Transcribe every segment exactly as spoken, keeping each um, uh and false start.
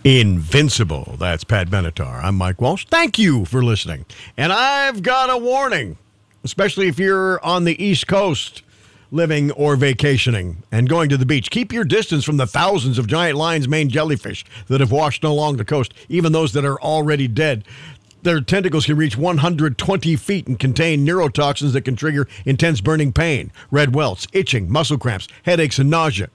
Invincible. That's Pat Benatar. I'm Mike Walsh. Thank you for listening. And I've got a warning, especially if you're on the East Coast living or vacationing and going to the beach. Keep your distance from the thousands of giant lion's mane jellyfish that have washed along the coast, even those that are already dead. Their tentacles can reach one hundred twenty feet and contain neurotoxins that can trigger intense burning pain, red welts, itching, muscle cramps, headaches, and nausea.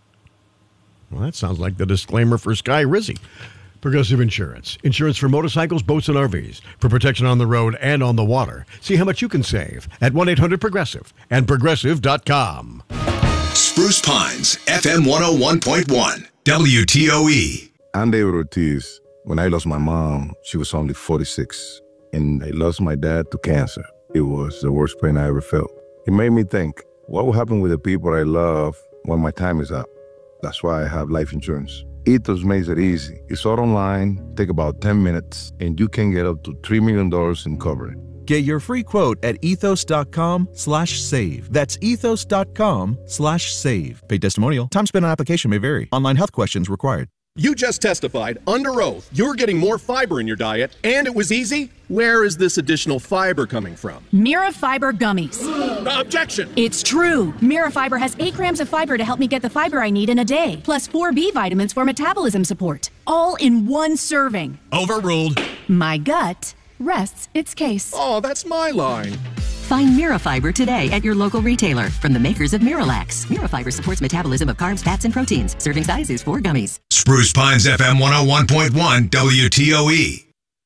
Well, that sounds like the disclaimer for Sky Rizzy. Progressive Insurance. Insurance for motorcycles, boats, and R Vs. For protection on the road and on the water. See how much you can save at one eight hundred progressive and progressive dot com. Spruce Pines, F M one oh one point one, W T O E. I'm David Ortiz. When I lost my mom, she was only forty-six. And I lost my dad to cancer. It was the worst pain I ever felt. It made me think, what will happen with the people I love when my time is up? That's why I have life insurance. Ethos makes it easy. It's all online, take about ten minutes, and you can get up to three million dollars in coverage. Get your free quote at ethos.com slash save. That's ethos.com slash save. Paid testimonial. Time spent on application may vary. Online health questions required. You just testified under oath you're getting more fiber in your diet, and it was easy? Where is this additional fiber coming from? Mirafiber gummies. Objection! It's true. Mirafiber has eight grams of fiber to help me get the fiber I need in a day, plus four B vitamins for metabolism support, all in one serving. Overruled. My gut rests its case. Oh, that's my line. Find Mirafiber today at your local retailer from the makers of Miralax. Mirafiber supports metabolism of carbs, fats, and proteins. Serving size is four gummies. Spruce Pines, F M one oh one point one, W T O E.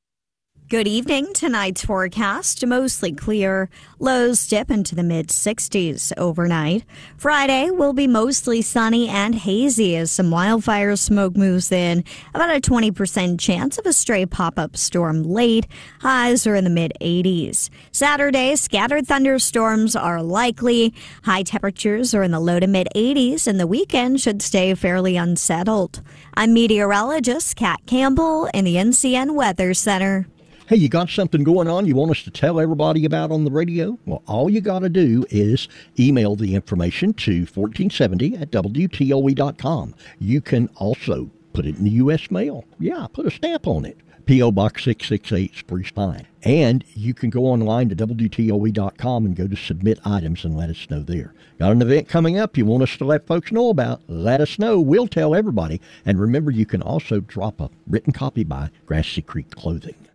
Good evening. Tonight's forecast, mostly clear. Lows dip into the mid sixties overnight. Friday will be mostly sunny and hazy as some wildfire smoke moves in. About a twenty percent chance of a stray pop-up storm late. Highs are in the mid eighties. Saturday, scattered thunderstorms are likely. High temperatures are in the low to mid eighties, and the weekend should stay fairly unsettled. I'm meteorologist Kat Campbell in the N C N Weather Center. Hey, you got something going on you want us to tell everybody about on the radio? Well, all you got to do is email the information to fourteen seventy at W T O E dot com. You can also put it in the U S mail. Yeah, put a stamp on it. P O. Box six six eight, Spruce Pine. And you can go online to W T O E dot com and go to Submit Items and let us know there. Got an event coming up you want us to let folks know about? Let us know. We'll tell everybody. And remember, you can also drop a written copy by Grassy Creek Clothing.